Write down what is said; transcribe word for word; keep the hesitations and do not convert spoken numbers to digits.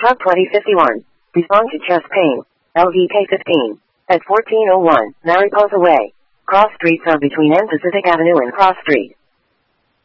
Hub twenty fifty-one. Respond to chest pain. L V K fifteen. At fourteen oh one, Mariposa Way. Cross streets are between N Pacific Avenue and Cross Street.